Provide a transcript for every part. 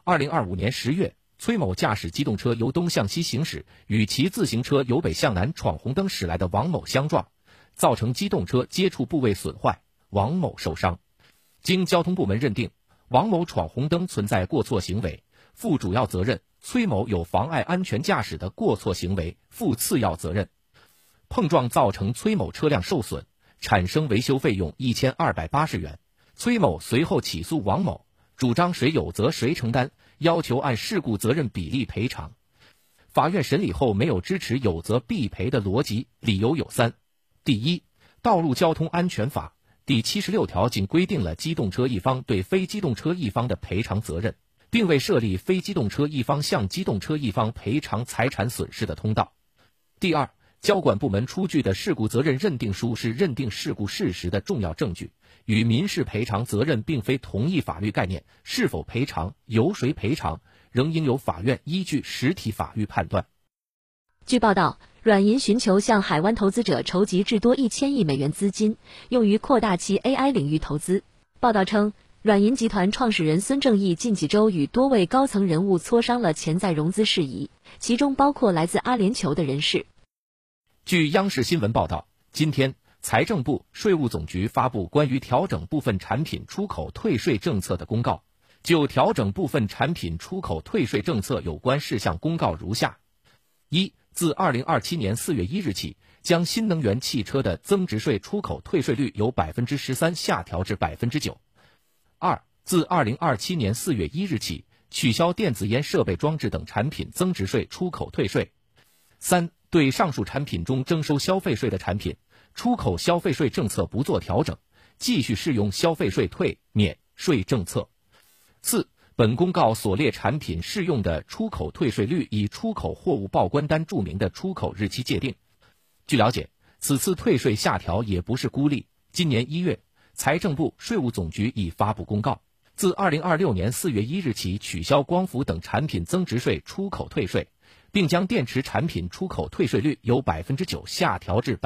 2025年10月，崔某驾驶机动车由东向西行驶，与骑自行车由北向南闯红灯驶来的王某相撞，造成机动车接触部位损坏，王某受伤。经交通部门认定，王某闯红灯存在过错行为，负主要责任；崔某有妨碍安全驾驶的过错行为，负次要责任。碰撞造成崔某车辆受损，产生维修费用1280元。崔某随后起诉王某，主张谁有责谁承担，要求按事故责任比例赔偿。法院审理后没有支持有责必赔的逻辑，理由有三：第一，《道路交通安全法》第76条仅规定了机动车一方对非机动车一方的赔偿责任，并未设立非机动车一方向机动车一方赔偿财产损失的通道。第二，交管部门出具的事故责任认定书是认定事故事实的重要证据，与民事赔偿责任并非同一法律概念，是否赔偿、由谁赔偿，仍应由法院依据实体法律判断。 据报道，软银寻求向海湾投资者筹集至多1000亿美元资金，用于扩大其 AI 领域投资。报道称，软银集团创始人孙正义近几周与多位高层人物磋商了潜在融资事宜，其中包括来自阿联酋的人士。 据央视新闻报道，今天财政部、税务总局发布关于调整部分产品出口退税政策的公告。就调整部分产品出口退税政策有关事项公告如下：一、自2027年4月1日起，将新能源汽车的增值税出口退税率由 13% 下调至 9%。二、自2027年4月1日起，取消电子烟设备装置等产品增值税出口退税。三、对上述产品中征收消费税的产品，出口消费税政策不做调整，继续适用消费税退免税政策。四、本公告所列产品适用的出口退税率以出口货物报关单注明的出口日期界定。据了解，此次退税下调也不是孤立。今年1月，财政部、税务总局已发布公告，自2026年4月1日起取消光伏等产品增值税出口退税，并将电池产品出口退税率由 9% 下调至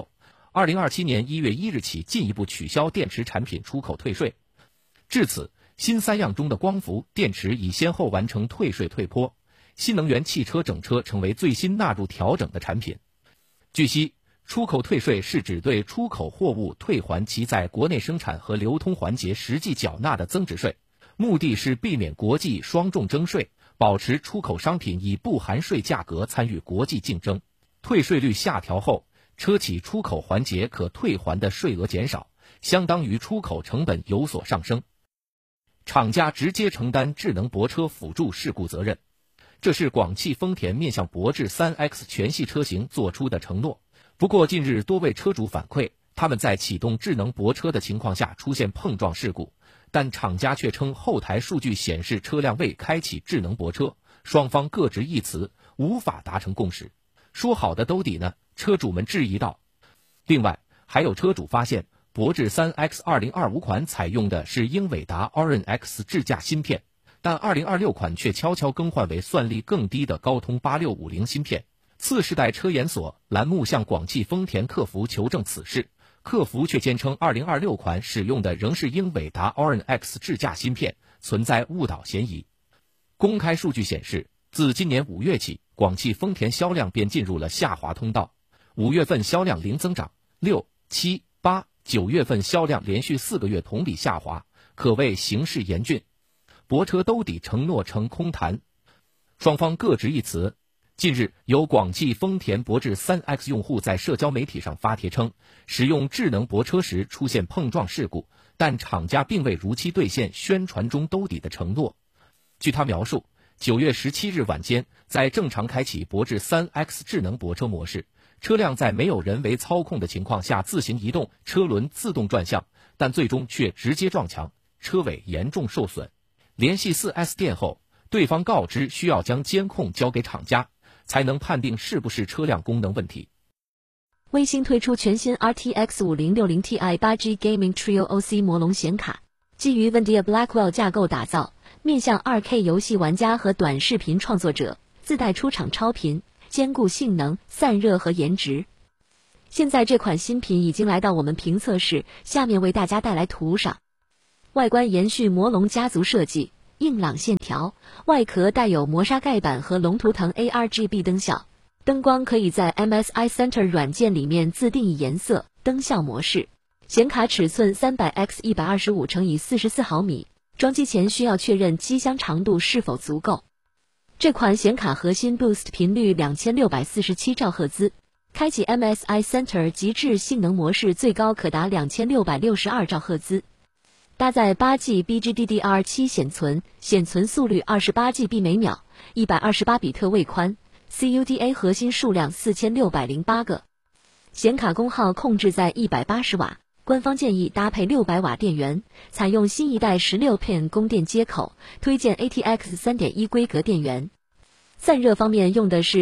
6%。2027年1月1日起进一步取消电池产品出口退税。至此，新三样中的光伏、电池已先后完成退税退坡，新能源汽车整车成为最新纳入调整的产品。据悉，出口退税是指对出口货物退还其在国内生产和流通环节实际缴纳的增值税，目的是避免国际双重征税，保持出口商品以不含税价格参与国际竞争。退税率下调后，车企出口环节可退还的税额减少，相当于出口成本有所上升。厂家直接承担智能泊车辅助事故责任，这是广汽丰田面向博智 3X 全系车型做出的承诺。不过近日多位车主反馈，他们在启动智能泊车的情况下出现碰撞事故，但厂家却称后台数据显示车辆未开启智能泊车，双方各执一词，无法达成共识。说好的兜底呢？车主们质疑道。另外，还有车主发现，博智 3X 2025款采用的是英伟达 Orin X 智驾芯片，但2026款却悄悄更换为算力更低的高通8650芯片。次世代车研所栏目向广汽丰田客服求证此事，客服却坚称2026款使用的仍是英伟达 Orin X 智驾芯片，存在误导嫌疑。公开数据显示，自今年5月起，广汽丰田销量便进入了下滑通道，5月份销量零增长，6、7、8、9月份销量连续4个月同比下滑，可谓形势严峻。泊车兜底承诺成空谈，双方各执一词。近日，有广汽丰田博智 3X 用户在社交媒体上发帖称，使用智能泊车时出现碰撞事故，但厂家并未如期兑现宣传中兜底的承诺。据他描述，9月17日晚间，在正常开启博智 3X 智能泊车模式，车辆在没有人为操控的情况下自行移动，车轮自动转向，但最终却直接撞墙，车尾严重受损。联系 4S 店后，对方告知需要将监控交给厂家，才能判定是不是车辆功能问题。 微星推出全新 RTX 5060 Ti 8G Gaming Trio OC 魔龙显卡，基于 NVIDIA Blackwell 架构打造，面向 2K 游戏玩家和短视频创作者，自带出厂超频，兼顾性能、散热和颜值。现在这款新品已经来到我们评测室，下面为大家带来图赏。外观延续魔龙家族设计， 硬朗线条，外壳带有磨砂盖板和龙图腾 ARGB 灯效，灯光可以在 MSI Center 软件里面自定义颜色、灯效模式。显卡尺寸 300x125×44毫米，装机前需要确认机箱长度是否足够。这款显卡核心 Boost 频率2647兆赫兹，开启 MSI Center 极致性能模式最高可达2662兆赫兹。搭载8GB GDDR7 显存，显存速率28GB 每秒，128比特位宽 ，CUDA 核心数量4608个，显卡功耗控制在180瓦。官方建议搭配600瓦电源，采用新一代16pin 供电接口，推荐 ATX 3.1规格电源。散热方面用的是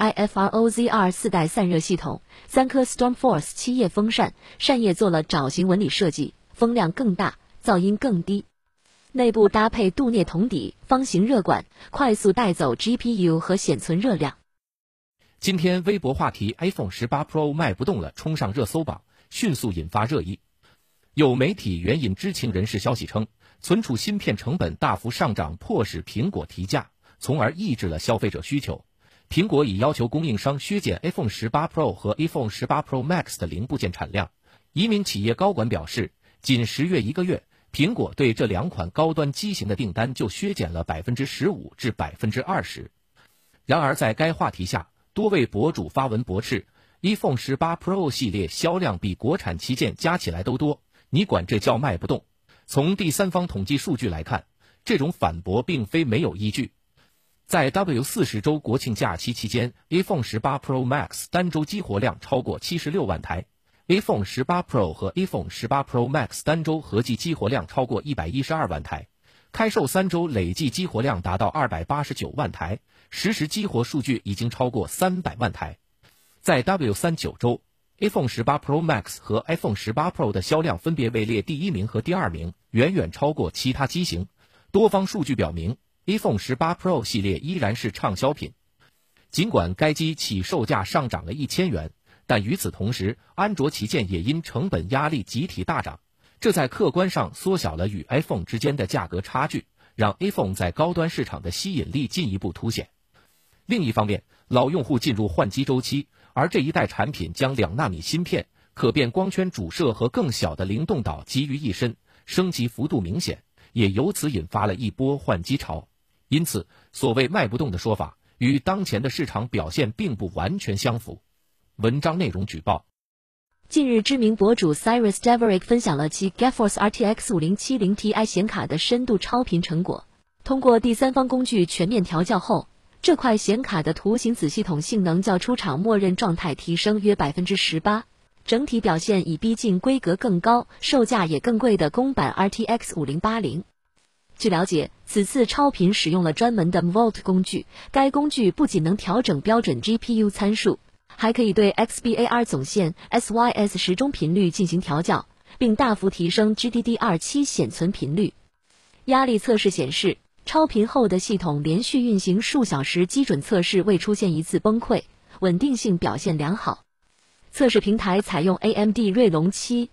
TRIFROZR 4代散热系统，3颗 StormForce 7叶风扇，扇叶做了爪形纹理设计，风量更大，噪音更低。内部搭配镀镍铜底，方形热管，快速带走 GPU 和显存热量。 今天微博话题 iPhone 18 Pro 卖不动了冲上热搜榜，迅速引发热议。有媒体援引知情人士消息称，存储芯片成本大幅上涨，迫使苹果提价，从而抑制了消费者需求。苹果已要求供应商削减 iPhone 18 Pro 和 iPhone 18 Pro Max 的零部件产量。一名企业高管表示，仅10月1个月，苹果对这两款高端机型的订单就削减了15%至20%。然而在该话题下，多位博主发文驳斥 iPhone 18 Pro 系列销量比国产旗舰加起来都多，你管这叫卖不动？从第三方统计数据来看，这种反驳并非没有依据。在 W40 周国庆假期期间， iPhone 18 Pro Max 单周激活量超过76万台， iPhone 18 Pro 和 iPhone 18 Pro Max 单周合计激活量超过112万台，开售3周累计激活量达到289万台，实时激活数据已经超过300万台。在 W39 周， iPhone 18 Pro Max 和 iPhone 18 Pro 的销量分别位列第1名和第2名，远远超过其他机型。多方数据表明， iPhone 18 Pro 系列依然是畅销品。尽管该机起售价上涨了1000元，但与此同时，安卓旗舰也因成本压力集体大涨，这在客观上缩小了与 iPhone 之间的价格差距，让 iPhone 在高端市场的吸引力进一步凸显。另一方面，老用户进入换机周期，而这一代产品将2纳米芯片、可变光圈主摄和更小的灵动岛集于一身，升级幅度明显，也由此引发了一波换机潮。因此，所谓卖不动的说法与当前的市场表现并不完全相符。文章内容举报。 近日，知名博主 Cyrus Deverick 分享了其 GeForce RTX 5070 Ti 显卡的深度超频成果。通过第三方工具全面调校后，这块显卡的图形子系统性能较出厂默认状态提升约 18%， 整体表现已逼近规格更高、售价也更贵的公版 RTX 5080。据了解，此次超频使用了专门的 Volt 工具，该工具不仅能调整标准 GPU 参数，还可以对 XBAR 总线 SYS 时钟频率进行调校，并大幅提升 GDDR7 显存频率。压力测试显示，超频后的系统连续运行数小时，基准测试未出现一次崩溃，稳定性表现良好。测试平台采用 AMD 锐龙7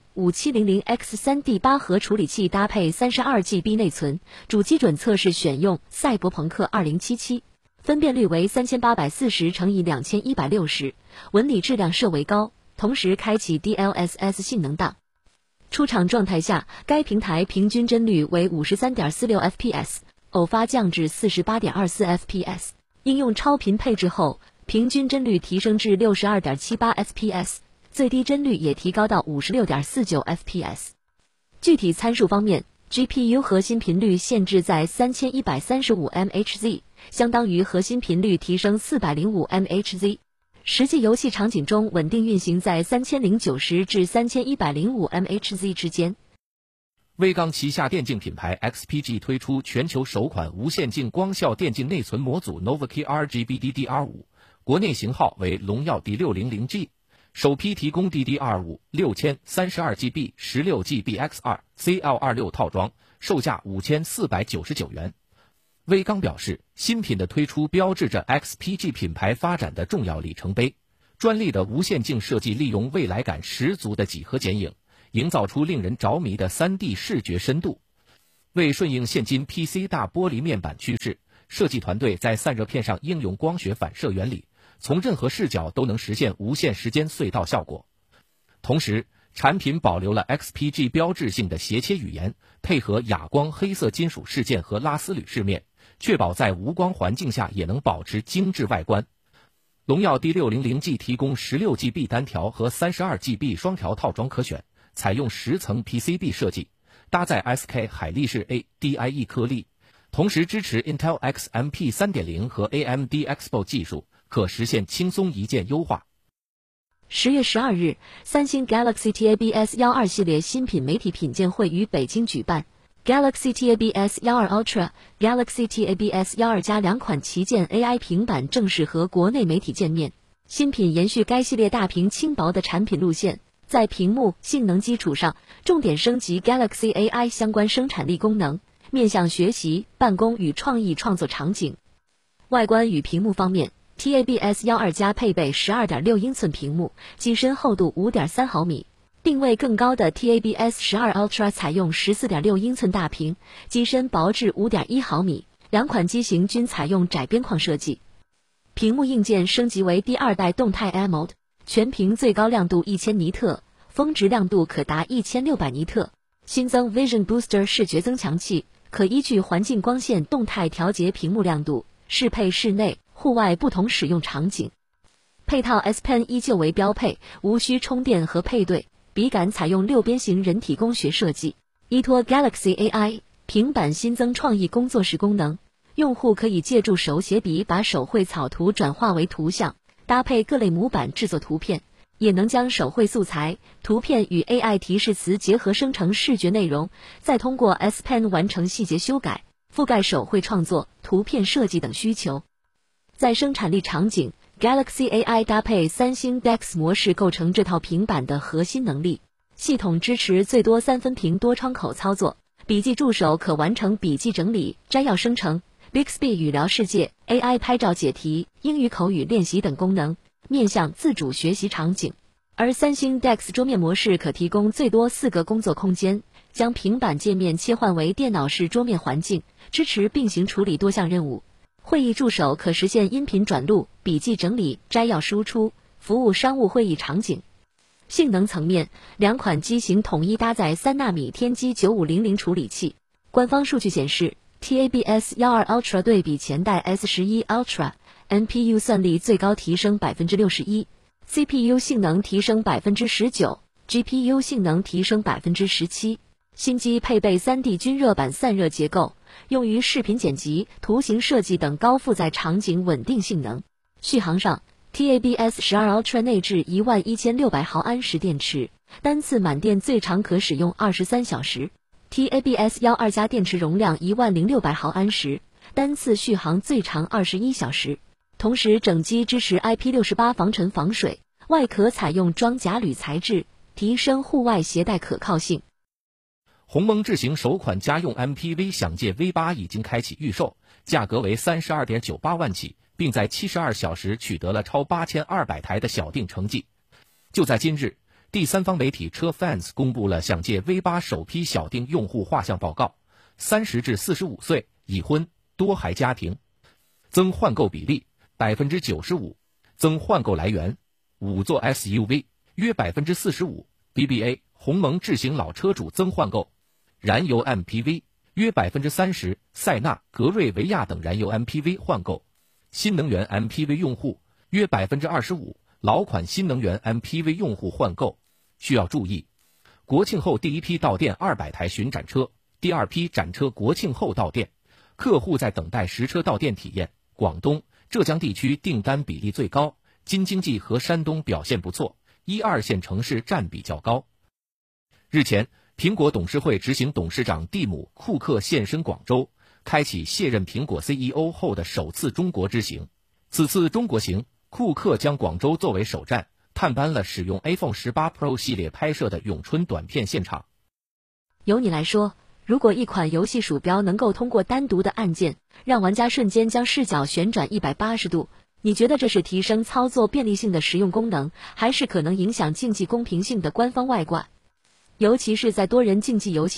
5700X3D8 核处理器，搭配 32GB 内存，主基准测试选用赛博朋克2077，分辨率为3840×2160，纹理质量设为高，同时开启 DLSS 性能档。出厂状态下，该平台平均帧率为 53.46 fps， 偶发降至 48.24 fps， 应用超频配置后，平均帧率提升至 62.78 fps， 最低帧率也提高到 56.49 fps。 具体参数方面， GPU 核心频率限制在3135 MHz， 相当于核心频率提升405 MHz， 实际游戏场景中稳定运行在3090至3105 MHz 之间。 威刚旗下电竞品牌 XPG 推出全球首款无线径光效电竞内存模组 Novakey RGB DDR5， 国内型号为荣耀 D600G， 首批提供 DDR5 6032GB 16GB X2 CL26 套装，售价5499元。威刚表示，新品的推出标志着 XPG 品牌发展的重要里程碑。专利的无线径设计利用未来感十足的几何剪影，营造出令人着迷的 3D 视觉深度。 为顺应现今 PC 大玻璃面板趋势，设计团队在散热片上应用光学反射原理，从任何视角都能实现无限时间隧道效果。同时，产品保留了 XPG 标志性的斜切语言，配合哑光黑色金属饰件和拉丝铝饰面，确保在无光环境下也能保持精致外观。荣耀 D600G 提供 16GB 单条和 32GB 双条套装可选，采用10层 PCB 设计，搭载 SK 海力士 ADIE 颗粒，同时支持 Intel XMP 3.0 和 AMD Expo 技术，可实现轻松一键优化。 10月12日，三星 Galaxy Tab S12系列新品媒体品鉴会于北京举办。Galaxy Tab S12 Ultra、Galaxy Tab S12 加两款旗舰 AI 平板正式和国内媒体见面。新品延续该系列大屏轻薄的产品路线，在屏幕性能基础上，重点升级 Galaxy AI 相关生产力功能，面向学习、办公与创意创作场景。外观与屏幕方面，Tab S12 加配备 12.6 英寸屏幕，机身厚度 5.3 毫米。定位更高的 Tab S12 Ultra 采用 14.6 英寸大屏，机身薄至 5.1 毫米，两款机型均采用窄边框设计。屏幕硬件升级为第二代动态 AMOLED， 全屏最高亮度1000尼特，峰值亮度可达1600尼特。新增 Vision Booster 视觉增强器，可依据环境光线动态调节屏幕亮度，适配室内、户外不同使用场景。配套 S Pen 依旧为标配，无需充电和配对。笔杆采用6边形人体工学设计，依托 Galaxy AI 平板新增创意工作室功能，用户可以借助手写笔把手绘草图转化为图像，搭配各类模板制作图片，也能将手绘素材、图片与 AI 提示词结合生成视觉内容，再通过 S Pen 完成细节修改，覆盖手绘创作、图片设计等需求。在生产力场景，Galaxy AI 搭配三星 DeX 模式构成这套平板的核心能力。系统支持最多3分屏多窗口操作，笔记助手可完成笔记整理、摘要生成、Bixby 语聊世界、AI 拍照解题、英语口语练习等功能，面向自主学习场景。而三星 DeX 桌面模式可提供最多4个工作空间，将平板界面切换为电脑式桌面环境，支持并行处理多项任务。会议助手可实现音频转录、笔记整理、摘要输出，服务商务会议场景。性能层面，两款机型统一搭载3纳米天玑9500处理器。官方数据显示 ，Tab S12 Ultra 对比前代 S11 Ultra，NPU 算力最高提升 61%，CPU 性能提升 19%，GPU 性能提升 17%。新机配备 3D 均热板散热结构，用于视频剪辑、图形设计等高负载场景稳定性能。续航上 ，Tab S12 Ultra 内置11600毫安时电池，单次满电最长可使用23小时。Tab S12 加电池容量10600毫安时，单次续航最长21小时。同时，整机支持 IP68 防尘防水，外壳采用装甲铝材质，提升户外携带可靠性。 鸿蒙智行首款家用 MPV 享界 V8 已经开启预售，价格为 32.98 万起，并在72小时取得了超8200台的小定成绩。就在今日，第三方媒体车 Fans 公布了享界 V8 首批小定用户画像报告，30至45岁，已婚，多孩家庭，增换购比例 95%， 增换购来源5座 SUV 约 45%， BBA 鸿蒙智行老车主增换购，燃油 MPV 约 30%， 塞纳、格瑞维亚等燃油 MPV 换购，新能源 MPV 用户约 25%， 老款新能源 MPV 用户换购。需要注意，国庆后第一批到店200台巡展车，第二批展车国庆后到店，客户在等待实车到店体验。广东、浙江地区订单比例最高，京津冀和山东表现不错，1、2线城市占比较高。日前，苹果董事会执行董事长蒂姆·库克现身广州，开启卸任苹果 CEO 后的首次中国之行。此次中国行，库克将广州作为首站，探班了使用 iPhone 18 Pro 系列拍摄的咏春短片现场。 由你来说，如果一款游戏鼠标能够通过单独的按键，让玩家瞬间将视角旋转180度，你觉得这是提升操作便利性的实用功能，还是可能影响竞技公平性的官方外挂？尤其是在多人竞技游戏中，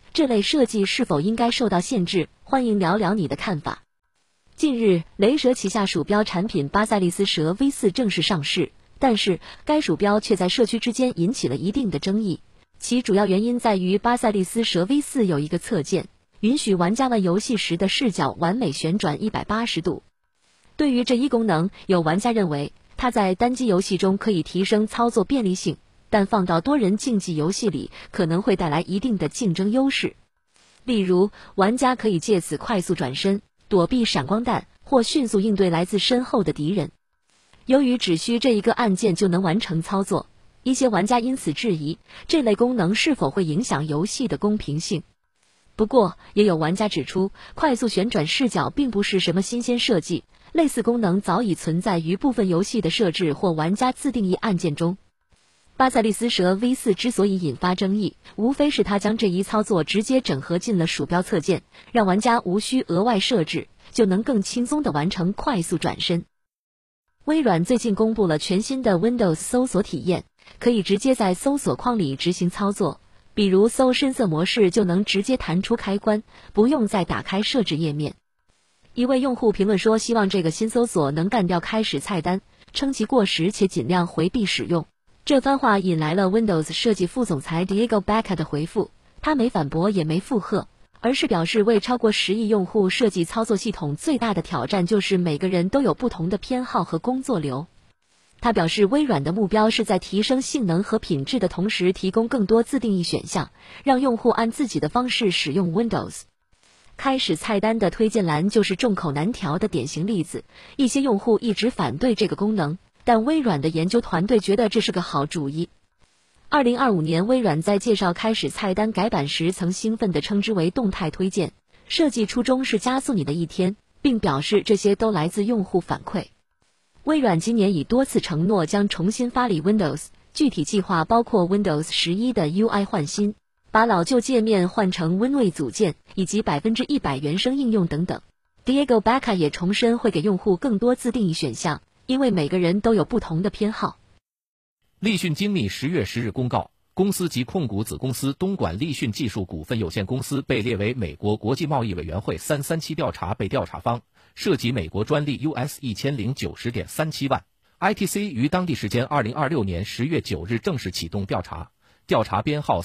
这类设计是否应该受到限制？欢迎聊聊你的看法。近日，雷蛇旗下鼠标产品巴塞利斯蛇 V4 正式上市，但是该鼠标却在社区之间引起了一定的争议。其主要原因在于巴塞利斯蛇 V4 有一个侧键，允许玩家玩游戏时的视角完美旋转180度。对于这一功能，有玩家认为它在单机游戏中可以提升操作便利性，但放到多人竞技游戏里可能会带来一定的竞争优势。例如，玩家可以借此快速转身，躲避闪光弹，或迅速应对来自身后的敌人。由于只需这一个按键就能完成操作，一些玩家因此质疑这类功能是否会影响游戏的公平性。不过，也有玩家指出，快速旋转视角并不是什么新鲜设计，类似功能早已存在于部分游戏的设置或玩家自定义按键中。巴塞利斯蛇 V4 之所以引发争议，无非是它将这一操作直接整合进了鼠标侧键，让玩家无需额外设置，就能更轻松地完成快速转身。微软最近公布了全新的 Windows 搜索体验，可以直接在搜索框里执行操作，比如搜深色模式就能直接弹出开关，不用再打开设置页面。一位用户评论说，希望这个新搜索能干掉开始菜单，称其过时且尽量回避使用。这番话引来了 Windows 设计副总裁 Diego Baca 的回复，他没反驳也没附和，而是表示为超过10亿用户设计操作系统最大的挑战就是每个人都有不同的偏好和工作流。他表示，微软的目标是在提升性能和品质的同时提供更多自定义选项，让用户按自己的方式使用 Windows。开始菜单的推荐栏就是众口难调的典型例子，一些用户一直反对这个功能，但微软的研究团队觉得这是个好主意。2025年，微软在介绍开始菜单改版时曾兴奋地称之为动态推荐，设计初衷是加速你的一天，并表示这些都来自用户反馈。微软今年已多次承诺将重新发力 Windows， 具体计划包括 Windows 11的 UI 换新，把老旧界面换成 Windows 组件，以及100%原生应用等等。Diego Baca 也重申会给用户更多自定义选项，因为每个人都有不同的偏好。 立讯精密10月10日公告，公司及控股子公司东莞立讯技术股份有限公司被列为美国国际贸易委员会337调查被调查方，涉及美国专利 US1090.37 万。ITC 于当地时间2026年10月9日正式启动调查，调查编号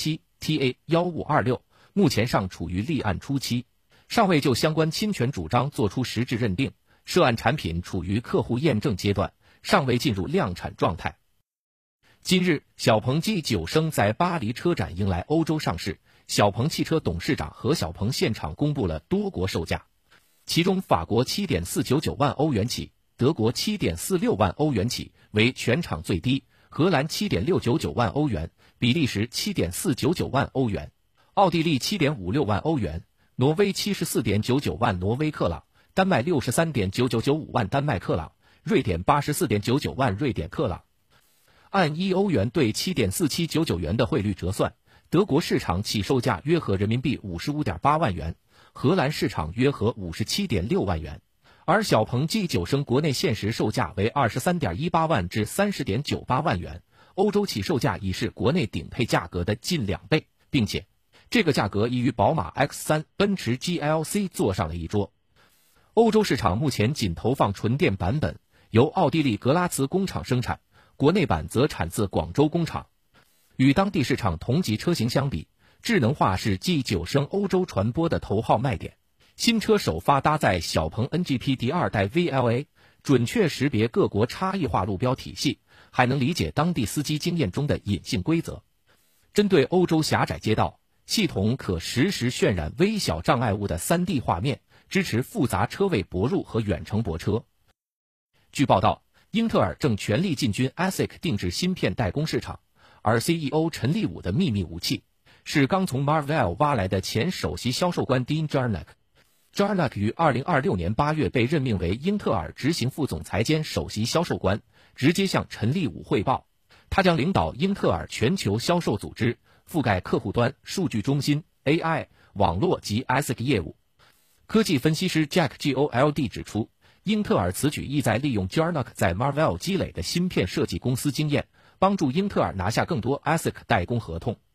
337TA1526，目前尚处于立案初期，尚未就相关侵权主张作出实质认定，涉案产品处于客户验证阶段，尚未进入量产状态。今日，小鹏 G9 升在巴黎车展迎来欧洲上市，小鹏汽车董事长何小鹏现场公布了多国售价，其中法国 7.499 万欧元起，德国 7.46 万欧元起为全场最低，荷兰 7.699 万欧元，比利时 7.499 万欧元，奥地利 7.56 万欧元，挪威 74.99 万挪威克朗，丹麦 63.9995 万丹麦克朗，瑞典 84.99 万瑞典克朗。按1欧元兑 7.4799 元的汇率折算，德国市场起售价约合人民币 55.8 万元，荷兰市场约合 57.6 万元，而小鹏 G9 升国内限时售价为 23.18 万至 30.98 万元，欧洲起售价已是国内顶配价格的近2倍，并且这个价格已与宝马 X3、奔驰 GLC 坐上了一桌。欧洲市场目前仅投放纯电版本，由奥地利格拉茨工厂生产，国内版则产自广州工厂。与当地市场同级车型相比，智能化是 G9 升欧洲传播的头号卖点。新车首发搭载小鹏 NGP 第2代 VLA， 准确识别各国差异化路标体系，还能理解当地司机经验中的隐性规则。针对欧洲狭窄街道，系统可实时渲染微小障碍物的 3D 画面，支持复杂车位泊入和远程泊车。据报道，英特尔正全力进军 ASIC 定制芯片代工市场，而 CEO 陈立武的秘密武器是刚从 Marvell 挖来的前首席销售官 Dean Jarnac。Jarnac 于2026年8月被任命为英特尔执行副总裁兼首席销售官，直接向陈立武汇报。他将领导英特尔全球销售组织，覆盖客户端、数据中心、AI、网络及 ASIC 业务。科技分析师 Jack Gold 指出，英特尔此举意在利用 Jarnac 在 Marvell 积累的芯片设计公司经验，帮助英特尔拿下更多 ASIC 代工合同。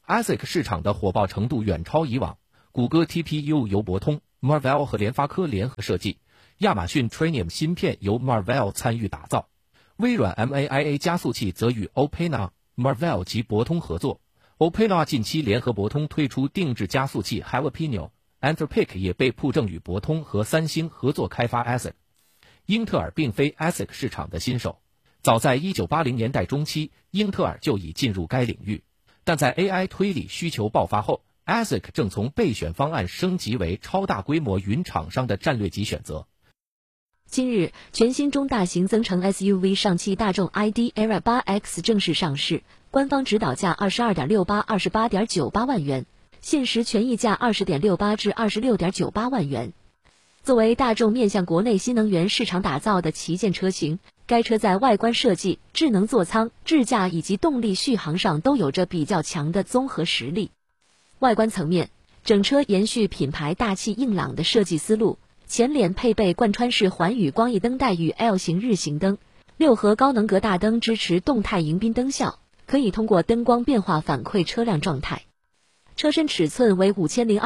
ASIC 市场的火爆程度远超以往，谷歌 TPU 由博通、Marvell 和联发科联合设计，亚马逊 Trainium 芯片由 Marvell 参与打造，微软 MAIA 加速器则与 Opena、Marvell 及博通合作。Opena 近期联合博通推出定制加速器 Jalapeno，Anthropic 也被曝正与博通和三星合作开发 ASIC。英特尔并非 ASIC 市场的新手，早在1980年代中期，英特尔就已进入该领域。但在 AI 推理需求爆发后 ，ASIC 正从备选方案升级为超大规模云厂商的战略级选择。 今日，全新中大型增程 SUV 上汽大众 ID. ERA 8X 正式上市，官方指导价22.68、28.98万元，限时权益价20.68至26.98万元。作为大众面向国内新能源市场打造的旗舰车型，该车在外观设计、智能座舱、智驾以及动力续航上都有着比较强的综合实力。外观层面，整车延续品牌大气硬朗的设计思路，前脸配备贯穿式环宇光翼灯带与 L 型日行灯，6核高能格大灯支持动态迎宾灯效，可以通过灯光变化反馈车辆状态。车身尺寸为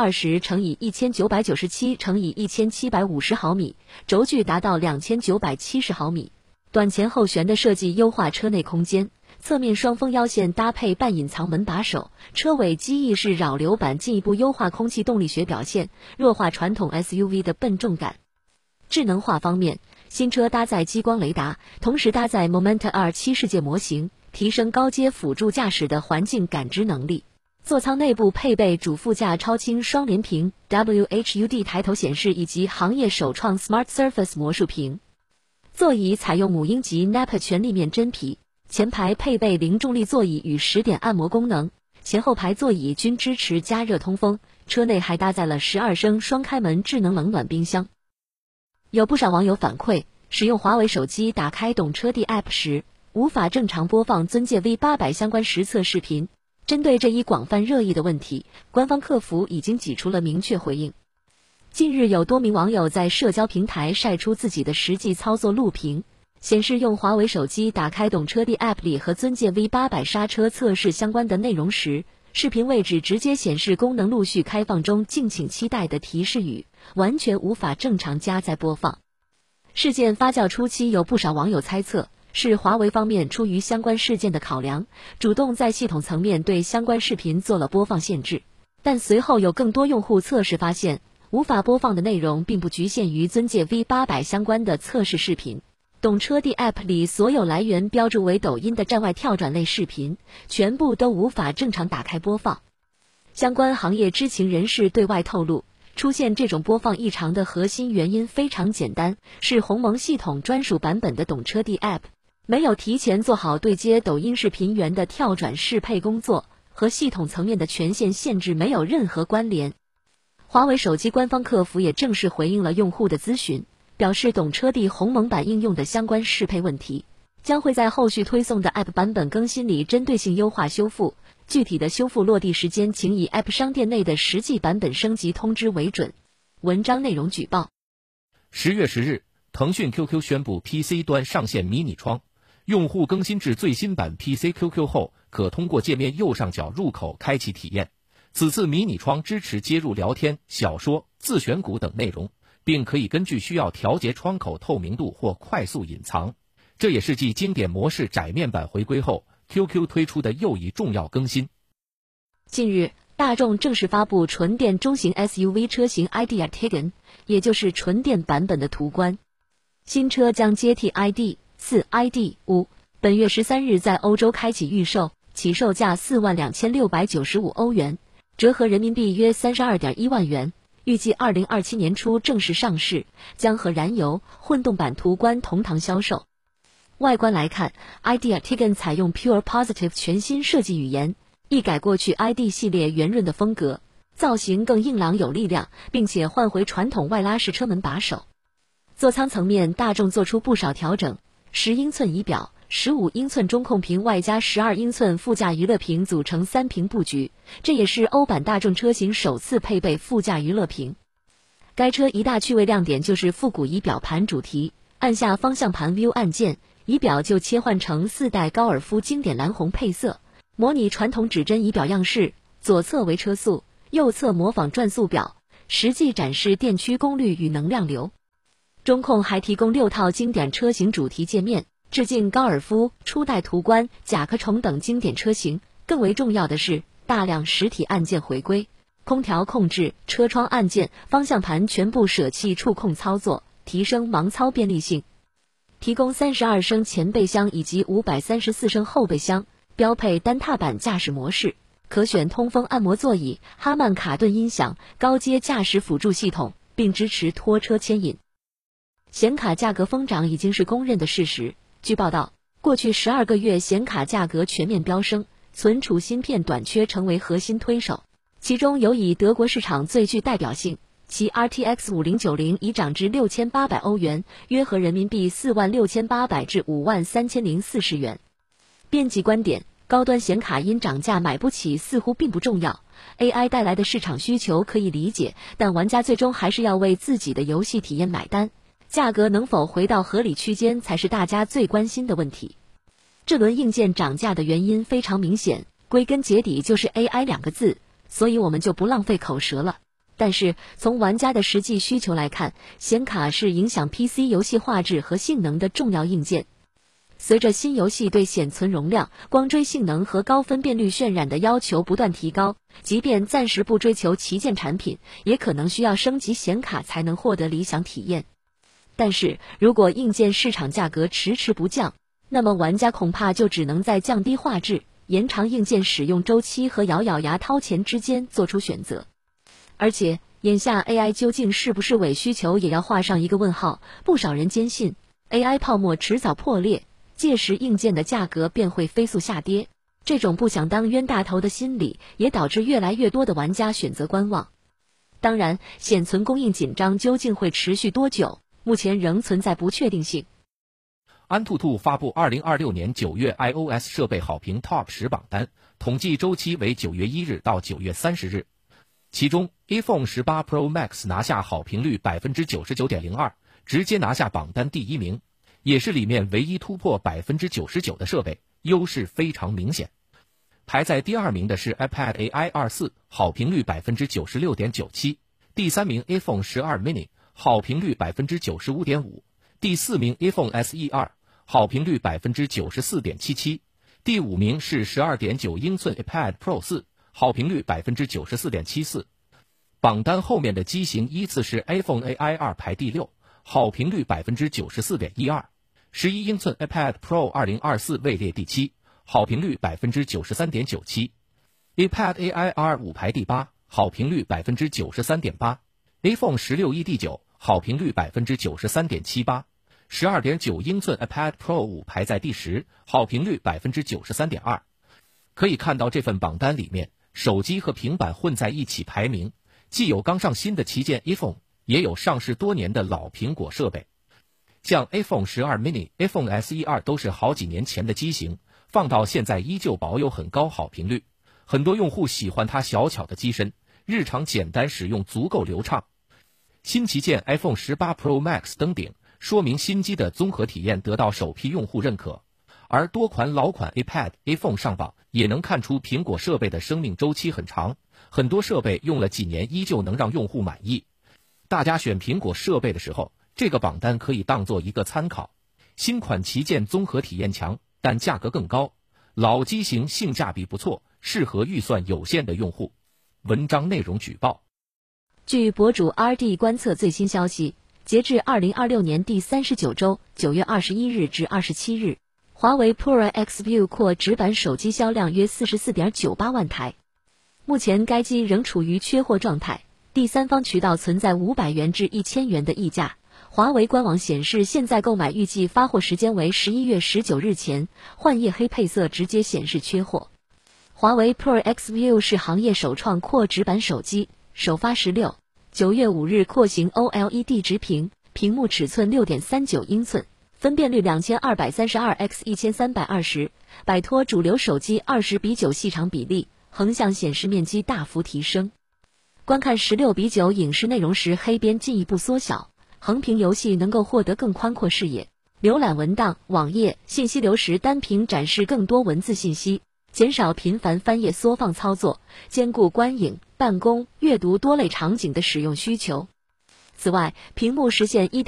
5020×1997×1750毫米，轴距达到2970毫米。短前后悬的设计优化车内空间，侧面双风腰线搭配半隐藏门把手，车尾机翼式扰流板进一步优化空气动力学表现，弱化传统 SUV 的笨重感。智能化方面，新车搭载激光雷达，同时搭载 Momenta R7 世界模型，提升高阶辅助驾驶的环境感知能力。座舱内部配备主副驾超清双联屏、WHUD 抬头显示以及行业首创 Smart Surface 魔术屏。座椅采用母婴级 Nappa 全立面真皮，前排配备零重力座椅与10点按摩功能，前后排座椅均支持加热通风，车内还搭载了12升双开门智能冷暖冰箱。有不少网友反馈，使用华为手机打开懂车帝 App 时，无法正常播放尊界 V800 相关实测视频。针对这一广泛热议的问题，官方客服已经给出了明确回应。近日有多名网友在社交平台晒出自己的实际操作录屏，显示用华为手机打开懂车帝 App 里和尊界 V800 刹车测试相关的内容时，视频位置直接显示功能陆续开放中，敬请期待的提示语，完全无法正常加载播放。事件发酵初期，有不少网友猜测是华为方面出于相关事件的考量，主动在系统层面对相关视频做了播放限制。但随后有更多用户测试发现，无法播放的内容并不局限于尊界 V800 相关的测试视频。懂车帝 App 里所有来源标注为抖音的站外跳转类视频，全部都无法正常打开播放。相关行业知情人士对外透露，出现这种播放异常的核心原因非常简单，是鸿蒙系统专属版本的懂车帝 App没有提前做好对接抖音视频源的跳转适配工作，和系统层面的权限限制没有任何关联。华为手机官方客服也正式回应了用户的咨询，表示懂车帝鸿蒙版应用的相关适配问题，将会在后续推送的 App 版本更新里针对性优化修复，具体的修复落地时间请以 App 商店内的实际版本升级通知为准。文章内容举报。 10月10日，腾讯 QQ 宣布 PC 端上线迷你窗，用户更新至最新版 PC QQ 后，可通过界面右上角入口开启体验。此次迷你窗支持接入聊天、小说、自选股等内容，并可以根据需要调节窗口透明度或快速隐藏。这也是继经典模式窄面版回归后 ，QQ 推出的又一重要更新。 近日，大众正式发布纯电中型 SUV 车型 ID. Ertigan， 也就是纯电版本的途观。新车将接替 ID.4、ID.5， 本月13日在欧洲开启预售，起售价42695欧元，折合人民币约32.1万元，预计2027年初正式上市，将和燃油、混动版途观同堂销售。外观来看 ，ID. Ertigan 采用 Pure Positive 全新设计语言，一改过去 ID 系列圆润的风格，造型更硬朗有力量，并且换回传统外拉式车门把手。座舱层面，大众做出不少调整，10英寸仪表、15英寸中控屏外加12英寸副驾娱乐屏组成3屏布局，这也是欧版大众车型首次配备副驾娱乐屏。该车一大趣味亮点就是复古仪表盘主题，按下方向盘 View 按键，仪表就切换成4代高尔夫经典蓝红配色，模拟传统指针仪表样式。 左侧为车速，右侧模仿转速表，实际展示电驱功率与能量流。中控还提供6套经典车型主题界面，致敬高尔夫、初代途观、甲壳虫等经典车型。更为重要的是，大量实体按键回归，空调控制、车窗按键、方向盘全部舍弃触控操作，提升盲操便利性。提供32升前备箱以及534升后备箱，标配单踏板驾驶模式，可选通风按摩座椅、哈曼卡顿音响、高阶驾驶辅助系统，并支持拖车牵引。显卡价格疯涨已经是公认的事实。据报道，过去12个月显卡价格全面飙升，存储芯片短缺成为核心推手。其中有以德国市场最具代表性，其 RTX 5090已涨至6800欧元，约合人民币46800至53040元。编辑观点：高端显卡因涨价买不起似乎并不重要 ，AI 带来的市场需求可以理解，但玩家最终还是要为自己的游戏体验买单。价格能否回到合理区间才是大家最关心的问题。这轮硬件涨价的原因非常明显，归根结底就是 AI 2个字，所以我们就不浪费口舌了。但是从玩家的实际需求来看，显卡是影响 PC 游戏画质和性能的重要硬件。随着新游戏对显存容量、光追性能和高分辨率渲染的要求不断提高，即便暂时不追求旗舰产品，也可能需要升级显卡才能获得理想体验。但是如果硬件市场价格迟迟不降，那么玩家恐怕就只能在降低画质、延长硬件使用周期和咬咬牙掏钱之间做出选择。而且眼下 AI 究竟是不是伪需求也要画上一个问号，不少人坚信 AI 泡沫迟早破裂，届时硬件的价格便会飞速下跌。这种不想当冤大头的心理也导致越来越多的玩家选择观望。当然，显存供应紧张究竟会持续多久，目前仍存在不确定性。 安兔兔发布2026年9月 iOS 设备好评 Top 10榜单，统计周期为9月1日到9月30日。其中 iPhone 18 Pro Max 拿下好评率 99.02%， 直接拿下榜单第1名，也是里面唯一突破 99% 的设备，优势非常明显。排在第2名的是 iPad AI 24，好评率 96.97%， 第3名 iPhone 12 mini， 好评率 95.5%， 第4名 iPhone SE 2，好评率 94.77%， 第5名是 12.9 英寸 iPad Pro 4，好评率 94.74%。 榜单后面的机型依次是 iPhone AI 2排第6，好评率 94.12%， 11英寸 iPad Pro 2024位列第7，好评率 93.97%， iPad AI R5 排第8，好评率 93.8%， iPhone 16 E 第9，好评率 93.78%， 12.9 英寸 iPad Pro 5排在第10，好评率 93.2%。 可以看到这份榜单里面，手机和平板混在一起排名，既有刚上新的旗舰 iPhone， 也有上市多年的老苹果设备。像 iPhone 12 mini、iPhone SE 2都是好几年前的机型，放到现在依旧保有很高好评率，很多用户喜欢它小巧的机身，日常简单使用足够流畅。新旗舰 iPhone 18 Pro Max 登顶，说明新机的综合体验得到首批用户认可，而多款老款 iPad、iPhone 上榜，也能看出苹果设备的生命周期很长，很多设备用了几年依旧能让用户满意。大家选苹果设备的时候，这个榜单可以当做一个参考。新款旗舰综合体验强，但价格更高，老机型性价比不错，适合预算有限的用户。文章内容举报。 据博主 RD 观测最新消息，截至2026年第39周9月21日至27日，华为 Pro X View 扩直板手机销量约 44.98 万台。目前该机仍处于缺货状态，第三方渠道存在500元至1000元的溢价。华为官网显示，现在购买预计发货时间为11月19日前，幻夜黑配色直接显示缺货。华为 Pro X View 是行业首创扩直板手机，首发16、9月5日扩型 OLED 直屏，屏幕尺寸 6.39 英寸，分辨率 2232x1320， 摆脱主流手机20:9细长比例，横向显示面积大幅提升。观看16:9影视内容时，黑边进一步缩小，横屏游戏能够获得更宽阔视野，浏览文档、网页、信息流时单屏展示更多文字信息， 减少频繁翻页缩放操作，兼顾观影、办公、阅读多类场景的使用需求。此外，屏幕实现1.